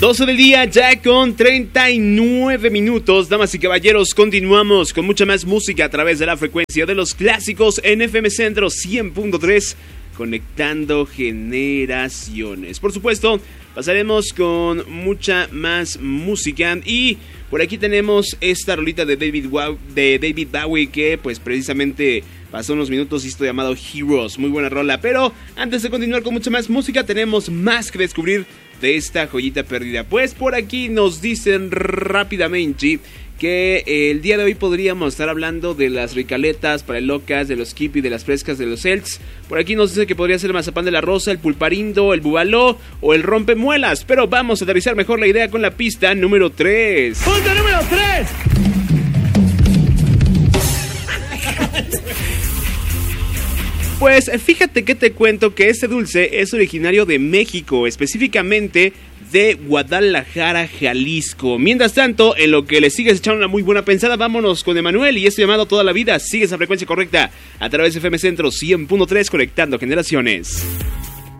12 del día, ya con 39 minutos. Damas y caballeros, continuamos con mucha más música a través de la frecuencia de los clásicos en FM Centro 100.3, conectando generaciones. Por supuesto, pasaremos con mucha más música y por aquí tenemos esta rolita de David Bowie que pues precisamente pasó unos minutos y esto llamado Heroes. Muy buena rola, pero antes de continuar con mucha más música tenemos más que descubrir de esta joyita perdida. Pues por aquí nos dicen rápidamente que el día de hoy podríamos estar hablando de las ricaletas parelocas, de los kipi, de las frescas, de los elts. Por aquí nos dice que podría ser el mazapán de la rosa, el pulparindo, el bubaló o el rompemuelas. Pero vamos a aterrizar mejor la idea con la pista número 3. ¡Punto número 3! Pues fíjate que te cuento que este dulce es originario de México, específicamente de Guadalajara, Jalisco. Mientras tanto, en lo que le sigues echando una muy buena pensada, vámonos con Emanuel y esto llamado Toda la Vida. Sigue esa frecuencia correcta a través de FM Centro 100.3, conectando generaciones.